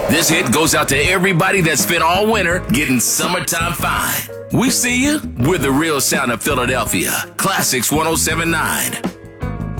This hit goes out to everybody that spent all winter getting summertime fine. We see you with the real sound of Philadelphia. Classics 107.9.